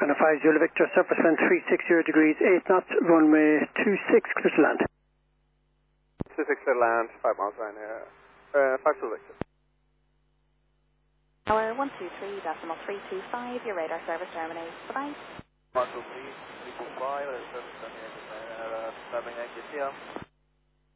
5 Zulu Victor, surface wind 360 degrees, 8 knots, runway 26, clear to land. 26 clear to land, 5 miles down here. 5 Zulu Victor. Tower 123.325, your radar service terminates. Bye-bye. 123, 325, service terminated, 7 exit here.